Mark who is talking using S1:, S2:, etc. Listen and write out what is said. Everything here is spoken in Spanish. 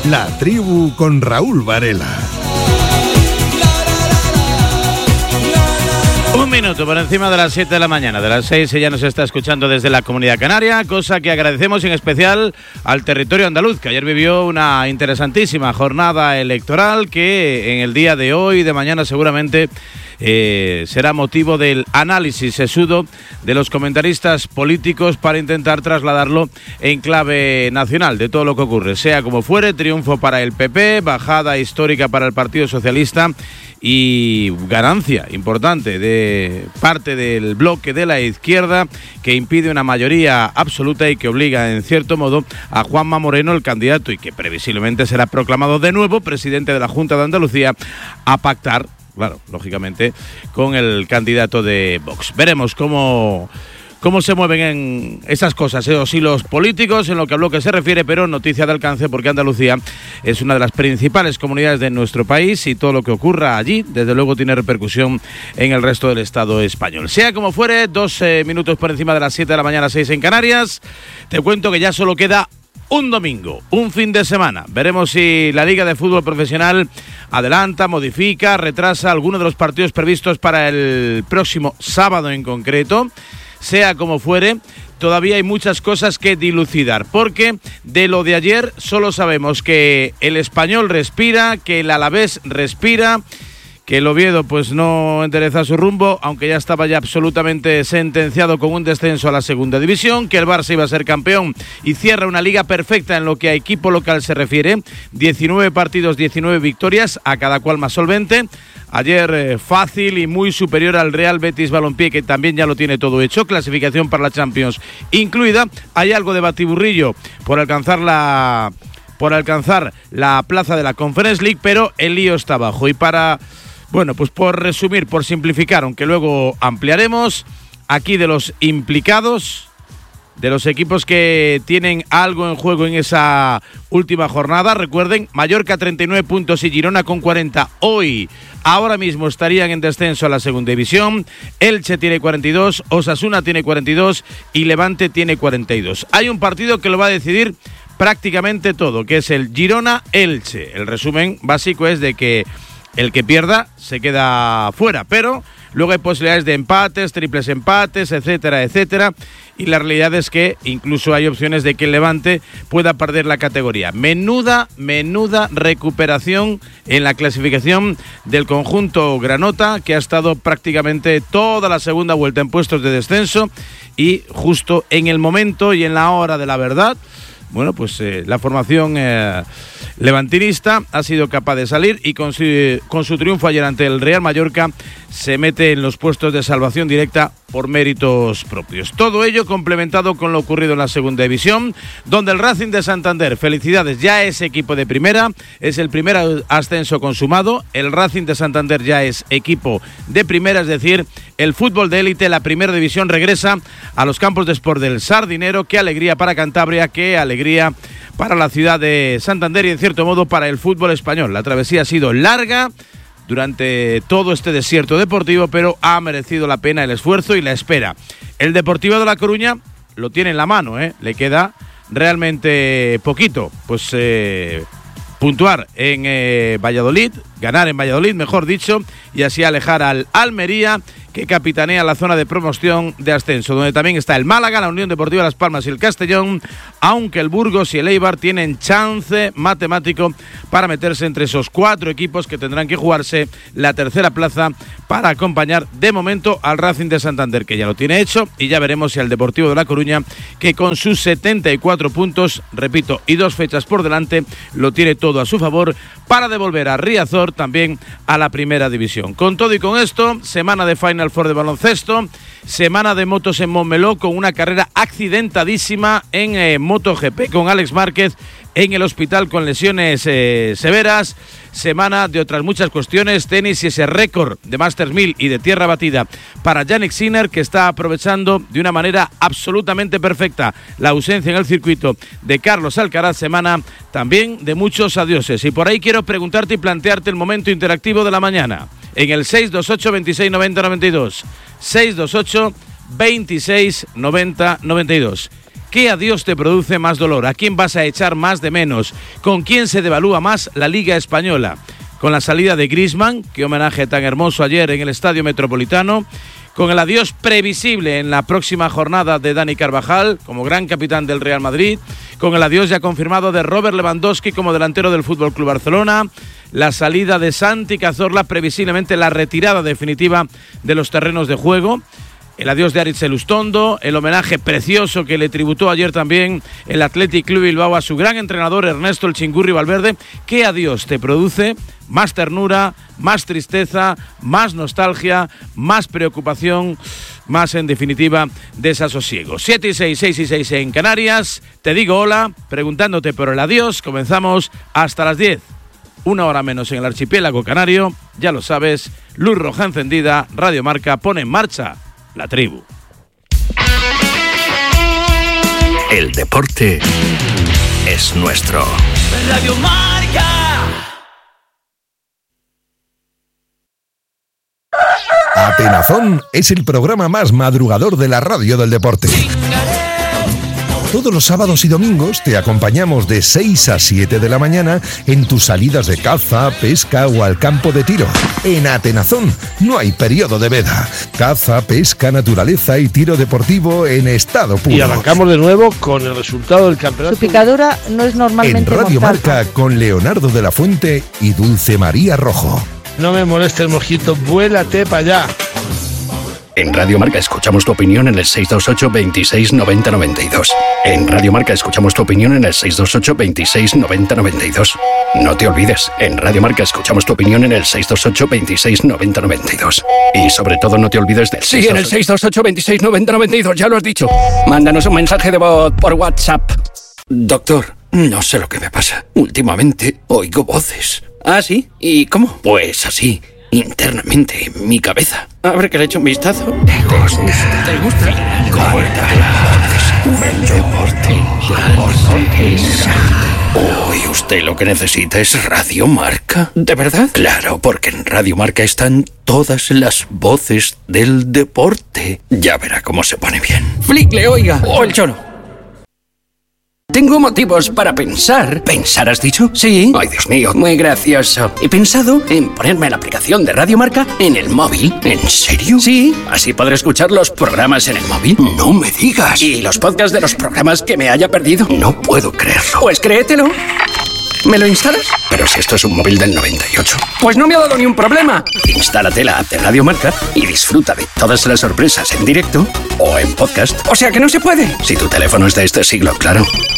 S1: La Tribu con Raúl Varela.
S2: Un minuto por encima de las 7 de la mañana, de las 6 ya nos está escuchando desde la Comunidad Canaria, cosa que agradecemos en especial al territorio andaluz, que ayer vivió una interesantísima jornada electoral que en el día de hoy y de mañana seguramente será motivo del análisis sesudo de los comentaristas políticos para intentar trasladarlo en clave nacional de todo lo que ocurre. Sea como fuere, triunfo para el PP, bajada histórica para el Partido Socialista y ganancia importante de parte del bloque de la izquierda que impide una mayoría absoluta y que obliga en cierto modo a Juanma Moreno, el candidato y que previsiblemente será proclamado de nuevo presidente de la Junta de Andalucía, a pactar, claro, lógicamente, con el candidato de Vox. Veremos cómo se mueven en esas cosas, esos hilos políticos en lo que a bloque se refiere, pero noticia de alcance porque Andalucía es una de las principales comunidades de nuestro país y todo lo que ocurra allí, desde luego, tiene repercusión en el resto del Estado español. Sea como fuere, 2 minutos por encima de las 7 de la mañana, 6 en Canarias. Te cuento que ya solo queda un domingo, un fin de semana. Veremos si la Liga de Fútbol Profesional adelanta, modifica, retrasa alguno de los partidos previstos para el próximo sábado en concreto. Sea como fuere, todavía hay muchas cosas que dilucidar, porque de lo de ayer solo sabemos que el Español respira, que el Alavés respira, que el Oviedo pues no endereza su rumbo, aunque ya estaba ya absolutamente sentenciado con un descenso a la segunda división, que el Barça iba a ser campeón y cierra una liga perfecta en lo que a equipo local se refiere, 19 partidos, 19 victorias, a cada cual más solvente. Ayer fácil y muy superior al Real Betis Balompié, que también ya lo tiene todo hecho, clasificación para la Champions incluida. Hay algo de batiburrillo por alcanzar la plaza de la Conference League, pero el lío está abajo. Y pues por resumir, por simplificar, aunque luego ampliaremos, aquí de los implicados, de los equipos que tienen algo en juego en esa última jornada, recuerden, Mallorca 39 puntos y Girona con 40 hoy, ahora mismo estarían en descenso a la segunda división. Elche tiene 42, Osasuna tiene 42 y Levante tiene 42. Hay un partido que lo va a decidir prácticamente todo, que es el Girona-Elche. El resumen básico es de que el que pierda se queda fuera, pero luego hay posibilidades de empates, triples empates, etcétera, etcétera. Y la realidad es que incluso hay opciones de que el Levante pueda perder la categoría. Menuda recuperación en la clasificación del conjunto granota, que ha estado prácticamente toda la segunda vuelta en puestos de descenso y justo en el momento y en la hora de la verdad, bueno, pues la formación levantinista ha sido capaz de salir y con su triunfo ayer ante el Real Mallorca se mete en los puestos de salvación directa por méritos propios. Todo ello complementado con lo ocurrido en la segunda división, donde el Racing de Santander, felicidades, ya es equipo de primera, es el primer ascenso consumado. El Racing de Santander ya es equipo de primera, es decir, el fútbol de élite, la primera división, regresa a los campos de sport del Sardinero. Qué alegría para Cantabria, qué alegría para la ciudad de Santander y en cierto modo para el fútbol español. La travesía ha sido larga durante todo este desierto deportivo, pero ha merecido la pena el esfuerzo y la espera. El Deportivo de La Coruña lo tiene en la mano, le queda realmente poquito, pues puntuar en Valladolid, ganar en Valladolid, mejor dicho, y así alejar al Almería, que capitanea la zona de promoción de ascenso, donde también está el Málaga, la Unión Deportiva Las Palmas y el Castellón, aunque el Burgos y el Eibar tienen chance matemático para meterse entre esos 4 equipos que tendrán que jugarse la tercera plaza para acompañar de momento al Racing de Santander, que ya lo tiene hecho, y ya veremos si al Deportivo de La Coruña, que con sus 74 puntos, repito, y 2 fechas por delante, lo tiene todo a su favor para devolver a Riazor también a la primera división. Con todo y con esto, semana de Final Four de baloncesto, semana de motos en Montmeló con una carrera accidentadísima en MotoGP con Alex Márquez en el hospital con lesiones severas, semana de otras muchas cuestiones, tenis y ese récord de Masters 1000 y de tierra batida para Jannik Sinner, que está aprovechando de una manera absolutamente perfecta la ausencia en el circuito de Carlos Alcaraz, semana también de muchos adioses. Y por ahí quiero preguntarte y plantearte el momento interactivo de la mañana en el 628 26 90 92, 628 26 90 92. ¿Qué adiós te produce más dolor? ¿A quién vas a echar más de menos? ¿Con quién se devalúa más la Liga Española? Con la salida de Griezmann, qué homenaje tan hermoso ayer en el Estadio Metropolitano. Con el adiós previsible en la próxima jornada de Dani Carvajal como gran capitán del Real Madrid. Con el adiós ya confirmado de Robert Lewandowski como delantero del FC Barcelona. La salida de Santi Cazorla, previsiblemente la retirada definitiva de los terrenos de juego. El adiós de Aritz Elustondo, el homenaje precioso que le tributó ayer también el Athletic Club Bilbao a su gran entrenador Ernesto El Chingurri Valverde. ¿Qué adiós te produce? Más ternura, más tristeza, más nostalgia, más preocupación, más en definitiva desasosiego. 7 y 6, 6 y 6 en Canarias. Te digo hola, preguntándote por el adiós. Comenzamos hasta las 10. 1 hora menos en el archipiélago canario. Ya lo sabes, luz roja encendida, Radio Marca pone en marcha la tribu.
S3: El deporte es nuestro.
S4: Radio Marca.
S1: Atenazón es el programa más madrugador de la radio del deporte. Todos los sábados y domingos te acompañamos de 6 a 7 de la mañana en tus salidas de caza, pesca o al campo de tiro. En Atenazón no hay periodo de veda. Caza, pesca, naturaleza y tiro deportivo en estado puro.
S5: Y arrancamos de nuevo con el resultado del campeonato.
S6: Su picadura no es normalmente
S1: en Radio
S6: mortal.
S1: Marca con Leonardo de la Fuente y Dulce María Rojo.
S5: No me moleste el mosquito, vuélate para allá.
S3: En Radio Marca escuchamos tu opinión en el 628 26 90 92. En Radio Marca escuchamos tu opinión en el 628 26 90 92. No te olvides, en Radio Marca escuchamos tu opinión en el 628 26 90 92. Y sobre todo no te olvides del... Sí, en el 628 26 90 92, ya lo has dicho. Mándanos un mensaje de voz por WhatsApp. Doctor, no sé lo que me pasa. Últimamente oigo voces. ¿Ah, sí? ¿Y cómo? Pues así, internamente, en mi cabeza. A ver que le echo un vistazo. ¿Te gusta? Uy, usted lo que necesita es Radio Marca. ¿De verdad? Claro, porque en Radio Marca están todas las voces del deporte. Ya verá cómo se pone bien. Flickle, oiga. O el choro. Tengo motivos para pensar. ¿Pensar has dicho? Sí. Ay, Dios mío, muy gracioso. He pensado en ponerme la aplicación de Radio Marca en el móvil. ¿En serio? Sí. Así podré escuchar los programas en el móvil. No me digas. ¿Y los podcasts de los programas que me haya perdido? No puedo creerlo. Pues créetelo. ¿Me lo instalas? Pero si esto es un móvil del 98. Pues no me ha dado ni un problema. Instálate la app de Radio Marca y disfruta de todas las sorpresas en directo o en podcast. O sea que no se puede. Si tu teléfono es de este siglo, claro.